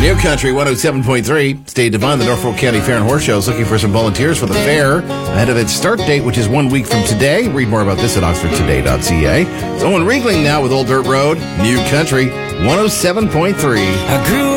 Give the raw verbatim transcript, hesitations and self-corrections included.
New Country one oh seven point three. Stay Divine, the Norfolk County Fair and Horse Show is looking for some volunteers for the fair ahead of its start date, which is one week from today. Read more about this at oxford today dot c a. It's Owen Riegling now with Old Dirt Road. New Country one oh seven point three. I grew